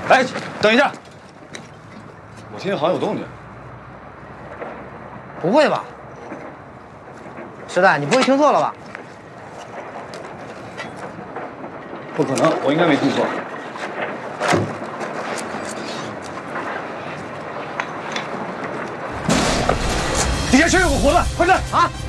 哎，等一下，我听见好像有动静。 不会吧？石蛋，你不会听错了吧？ 不可能，我应该没听错。底下全有个活的，快点！啊！